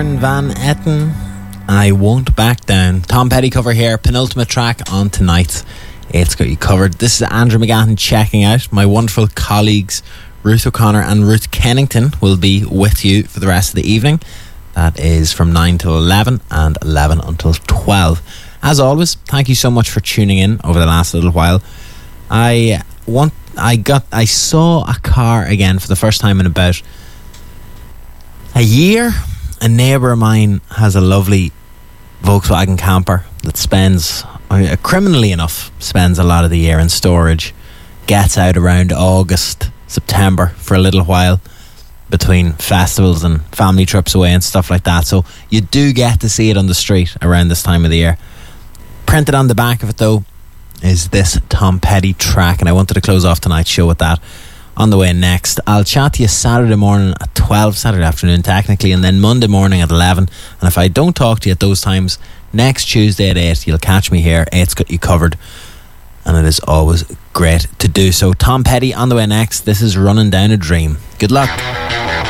Bjorn Van Etten, I Won't Back Down. Tom Petty cover here, penultimate track on tonight's It's Got You Covered. This is Andrew McGahan checking out. My wonderful colleagues Ruth O'Connor and Ruth Kennington will be with you for the rest of the evening. That is from 9 till 11 and 11 until 12. As always, thank you so much for tuning in over the last little while. I saw a car again for the first time in about a year. A neighbour of mine has a lovely Volkswagen camper that spends, criminally enough, spends a lot of the year in storage. Gets out around August, September for a little while between festivals and family trips away and stuff like that. So you do get to see it on the street around this time of the year. Printed on the back of it though is this Tom Petty track, and I wanted to close off tonight's show with that. On the way next, I'll chat to you Saturday morning at 12, Saturday afternoon technically, and then Monday morning at 11. And if I don't talk to you at those times, next Tuesday at 8, you'll catch me here. 8's Got You Covered, and it is always great to do so. Tom Petty on the way next. This is Running Down a Dream. Good luck.